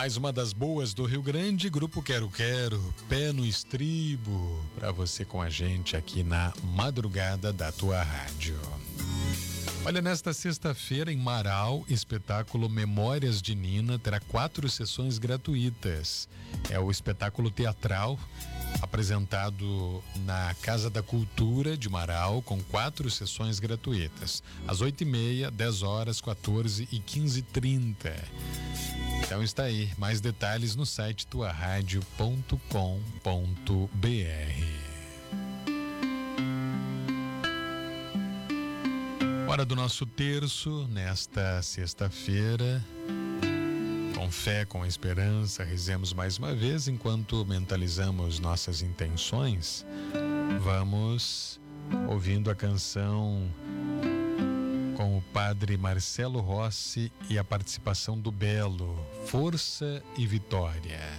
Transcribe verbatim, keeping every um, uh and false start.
Mais uma das boas do Rio Grande, Grupo Quero Quero, pé no estribo, para você com a gente aqui na madrugada da tua rádio. Olha, nesta sexta-feira em Marau, espetáculo Memórias de Nina terá quatro sessões gratuitas. É o espetáculo teatral apresentado na Casa da Cultura de Marau, com quatro sessões gratuitas, às oito e meia, dez horas, quatorze e quinze e trinta. Então está aí, mais detalhes no site tua rádio ponto com ponto br. Hora do nosso terço, nesta sexta-feira. Com fé, com esperança, rezemos mais uma vez enquanto mentalizamos nossas intenções. Vamos ouvindo a canção com o padre Marcelo Rossi e a participação do Belo, Força e Vitória.